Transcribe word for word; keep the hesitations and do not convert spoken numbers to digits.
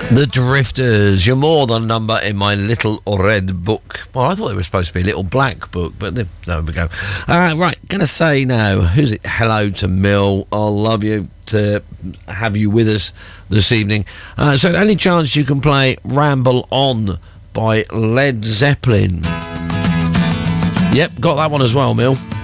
The Drifters, you're more than a number in my little red book. Well, I thought it was supposed to be a little black book, but there we go. Uh, right, gonna say now, who's it? Hello to Mill. I'll love you to have you with us this evening. Uh, so, any chance you can play Ramble On by Led Zeppelin? Yep, got that one as well, Mill.